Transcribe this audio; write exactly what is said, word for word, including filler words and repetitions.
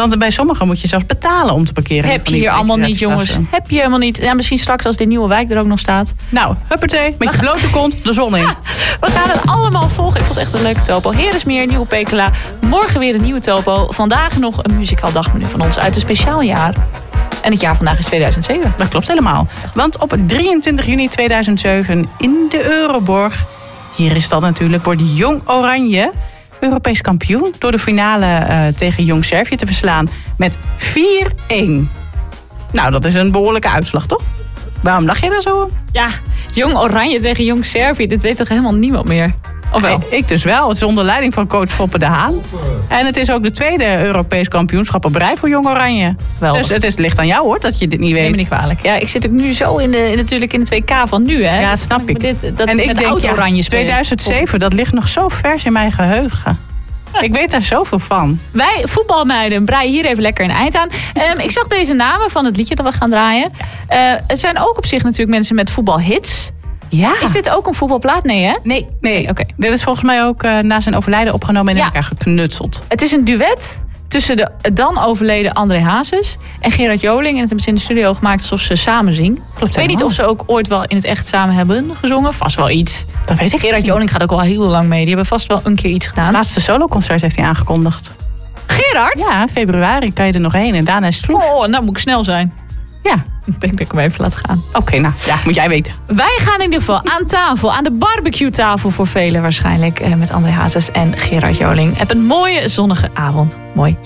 Want bij sommigen moet je zelfs betalen om te parkeren. Heb je hier allemaal niet, jongens. Heb je helemaal niet. Ja, misschien straks als de nieuwe wijk er ook nog staat. Nou, huppatee, met je blote kont de zon in. We gaan het allemaal volgen. Ik vond het echt een leuke topo. Heeresmeer, nieuwe Pekela. Morgen weer een nieuwe topo. Vandaag nog een muzikaal dagmenu van ons uit een speciaal jaar. En het jaar vandaag is tweeduizend zeven. Dat klopt helemaal. Want op drieëntwintig juni tweeduizend zeven in de Euroborg... hier is dat natuurlijk, wordt Jong Oranje Europees kampioen... door de finale uh, tegen Jong Servië te verslaan met vier een. Nou, dat is een behoorlijke uitslag, toch? Waarom dacht je daar zo op? Ja, Jong Oranje tegen Jong Servië. Dit weet toch helemaal niemand meer? Of wel? Nee, ik dus wel. Het is onder leiding van coach Foppe de Haan. En het is ook de tweede Europees kampioenschap op rij voor Jong Oranje. Wel. Dus het is, ligt aan jou hoor, dat je dit niet weet. Neem me niet kwalijk. Ja, ik zit ook nu zo in de, in, natuurlijk in het W K van nu. Hè. Ja, snap ik. Dit, dat en ik met denk, oud Oranje ja, spelen. tweeduizend zeven, dat ligt nog zo vers in mijn geheugen. Ik weet daar zoveel van. Wij voetbalmeiden breien hier even lekker een eind aan. Um, ik zag deze namen van het liedje dat we gaan draaien. Uh, het zijn ook op zich natuurlijk mensen met voetbalhits. Ja. Is dit ook een voetbalplaat? Nee, hè? Nee, nee. Oké. Okay. Dit is volgens mij ook uh, na zijn overlijden opgenomen en in ja. elkaar geknutseld. Het is een duet tussen de dan overleden André Hazes en Gerard Joling. En het hebben ze in de studio gemaakt alsof ze samen zingen. Ik weet niet of ze ook ooit wel in het echt samen hebben gezongen. Vast wel iets. Dat weet ik Gerard niet. Joling gaat ook al heel lang mee. Die hebben vast wel een keer iets gedaan. Laatste soloconcert heeft hij aangekondigd. Gerard? Ja, februari kan je er nog heen en daarna is het terug. Oh, nou moet ik snel zijn. Ja. Ik denk dat ik hem even laat gaan. Oké, okay, nou, ja, moet jij weten. Wij gaan in ieder geval aan tafel, aan de barbecue-tafel voor velen waarschijnlijk, met André Hazes en Gerard Joling. Heb een mooie zonnige avond. Mooi.